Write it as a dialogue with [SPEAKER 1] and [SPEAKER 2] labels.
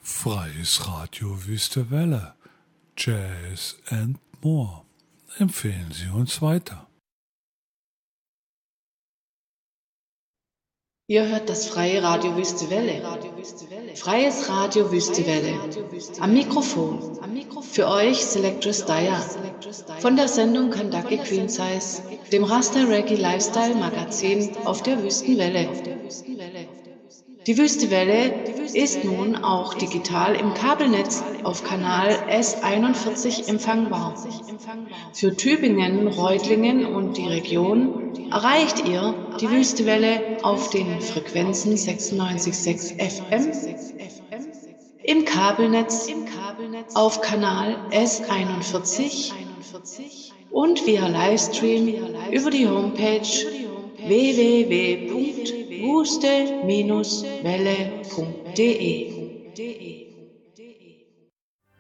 [SPEAKER 1] Freies Radio Wüste Welle, Jazz and more. Empfehlen Sie uns weiter.
[SPEAKER 2] Ihr hört das Freie Radio Wüste Welle. Freies Radio Wüste Welle. Am Mikrofon. Für euch Selectress Daya. Von der Sendung Kandaki Queen Size, dem Rasta Reggae Lifestyle Magazin auf der Wüstenwelle. Die Wüstewelle ist nun auch digital im Kabelnetz auf Kanal S41 empfangbar. Für Tübingen, Reutlingen und die Region erreicht ihr die Wüstewelle auf den Frequenzen 96,6 FM, im Kabelnetz auf Kanal S41 und via Livestream über die Homepage www.wuste-welle.de.